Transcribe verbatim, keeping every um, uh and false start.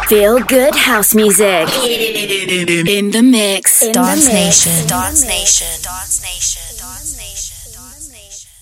Feel good house music. In the mix. Dance Nation. Dance Nation. Dance Nation. Dance Nation. Dance Nation.